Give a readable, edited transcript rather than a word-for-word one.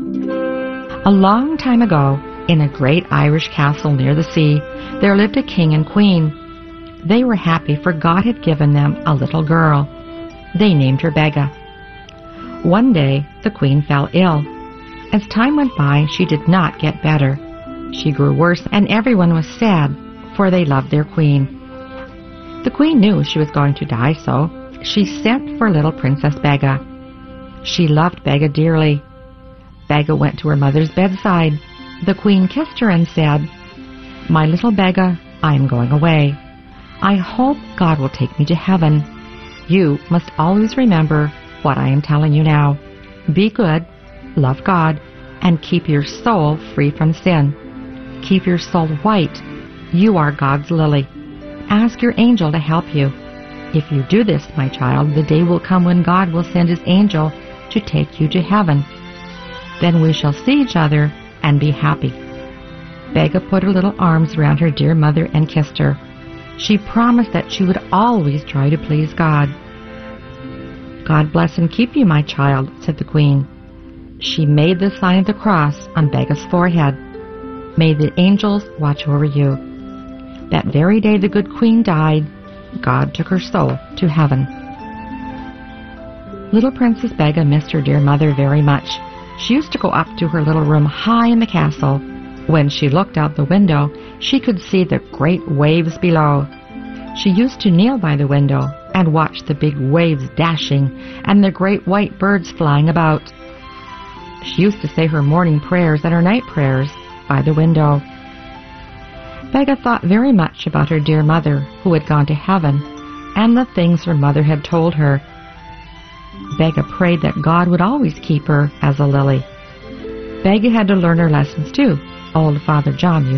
A long time ago, in a great Irish castle near the sea, there lived a king and queen. They were happy, for God had given them a little girl. They named her Bega. One day, the queen fell ill. As time went by, she did not get better. She grew worse, and everyone was sad, for they loved their queen. The queen knew she was going to die, so she sent for little Princess Bega. She loved Bega dearly. Bega went to her mother's bedside. The queen kissed her and said, "My little Bega, I am going away. I hope God will take me to heaven. You must always remember what I am telling you now. Be good, love God, and keep your soul free from sin. Keep your soul white. You are God's lily. Ask your angel to help you. If you do this, my child, the day will come when God will send his angel to take you to heaven. Then we shall see each other and be happy." Bega put her little arms around her dear mother and kissed her. She promised that she would always try to please God. "God bless and keep you, my child," said the queen. She made the sign of the cross on Bega's forehead. "May the angels watch over you." That very day the good queen died. God took her soul to heaven. Little Princess Bega missed her dear mother very much. She used to go up to her little room high in the castle. When she looked out the window, she could see the great waves below. She used to kneel by the window and watch the big waves dashing and the great white birds flying about. She used to say her morning prayers and her night prayers by the window. Bega thought very much about her dear mother, who had gone to heaven, and the things her mother had told her. Bega prayed that God would always keep her as a lily. Bega had to learn her lessons too, old Father John used